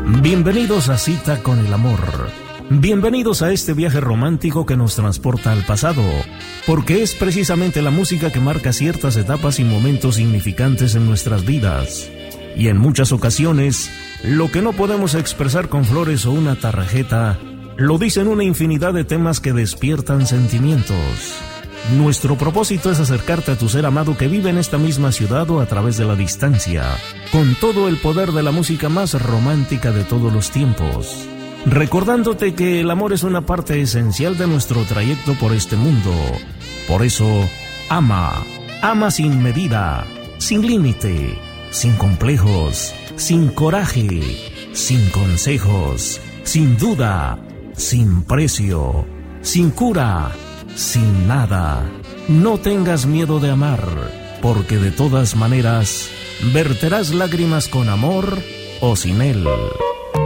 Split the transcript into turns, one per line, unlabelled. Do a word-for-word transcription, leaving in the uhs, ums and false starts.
Bienvenidos a Cita con el Amor. Bienvenidos a este viaje romántico que nos transporta al pasado, porque es precisamente la música que marca ciertas etapas y momentos significantes en nuestras vidas. Y en muchas ocasiones, lo que no podemos expresar con flores o una tarjeta, lo dicen una infinidad de temas que despiertan sentimientos. Nuestro propósito es acercarte a tu ser amado que vive en esta misma ciudad o a través de la distancia, con todo el poder de la música más romántica de todos los tiempos. Recordándote que el amor es una parte esencial de nuestro trayecto por este mundo. Por eso, ama, ama sin medida, sin límite, sin complejos, sin coraje, sin consejos, sin duda, sin precio, sin cura, sin nada. No tengas miedo de amar, porque de todas maneras, verterás lágrimas con amor o sin él.